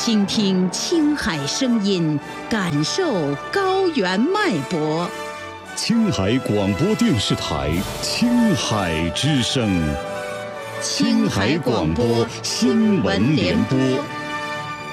倾听青海声音，感受高原脉搏。 青海广播电视台青海之声， 青海广播新闻联播。